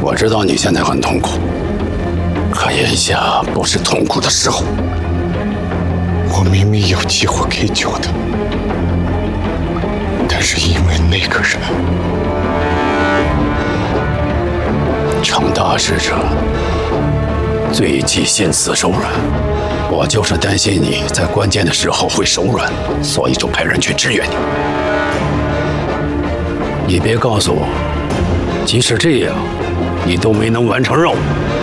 我知道你现在很痛苦，可眼下不是痛苦的时候。 我明明有机会可以救他，但是因为那个人， 成大使者，罪忌心慈手软。我就是担心你在关键的时候会手软，所以就派人去支援你。你别告诉我，即使这样，你都没能完成任务。